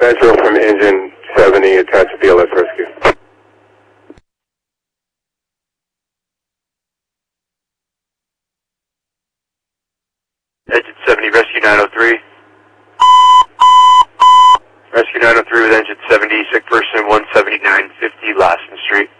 Metro from engine 70 attached to BLS rescue. Engine 70, rescue 903. Rescue 903 with engine 70, sick person 17950 Lasson Street.